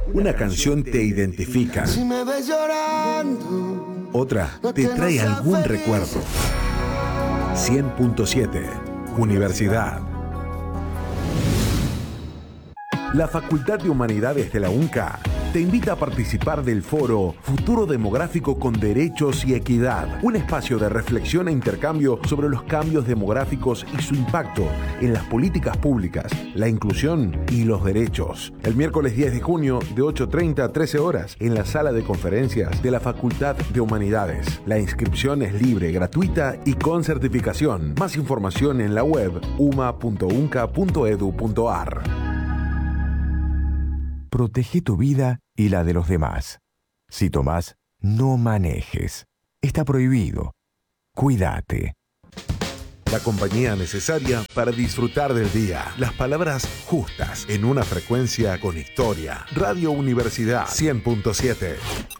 Una canción te identifica. Si me ves llorando, Otra te trae algún recuerdo. 100.7 Universidad. La Facultad de Humanidades de la UNCA te invita a participar del foro Futuro Demográfico con Derechos y Equidad, un espacio de reflexión e intercambio sobre los cambios demográficos y su impacto en las políticas públicas, la inclusión y los derechos. El miércoles 10 de junio de 8:30 a 13 horas en la sala de conferencias de la Facultad de Humanidades. La inscripción es libre, gratuita y con certificación. Más información en la web uma.unca.edu.ar. Protege tu vida y la de los demás. Si tomás, no manejes. Está prohibido. Cuídate. La compañía necesaria para disfrutar del día. Las palabras justas en una frecuencia con historia. Radio Universidad 100.7.